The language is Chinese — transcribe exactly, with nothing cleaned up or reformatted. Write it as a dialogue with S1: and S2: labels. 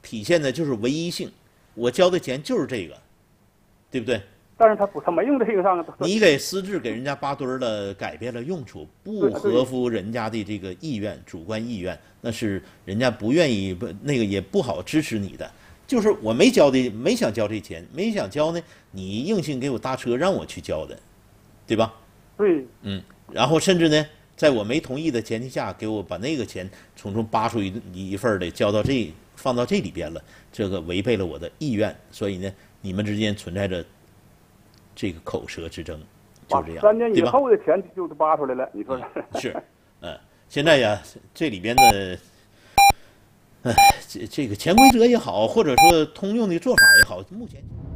S1: 体现的就是唯一性，我交的钱就是这个，对不对？
S2: 但是他不，他没用这个上。
S1: 你给私自给人家扒墩儿了，改变了用处，不合乎人家的这个意愿，主观意愿，那是人家不愿意，不那个也不好支持你的。就是我没交的，没想交这钱，没想交呢，你硬性给我搭车让我去交的，对吧？
S2: 对。
S1: 嗯，然后甚至呢，在我没同意的前提下，给我把那个钱从中扒出一一份的交到这放到这里边了，这个违背了我的意愿，所以呢，你们之间存在着这个口舌之争，就这样，
S2: 三年以后的钱就是扒出来了，你说
S1: 是？是，嗯，现在呀，这里边的，哎，这这个潜规则也好，或者说通用的做法也好，目前。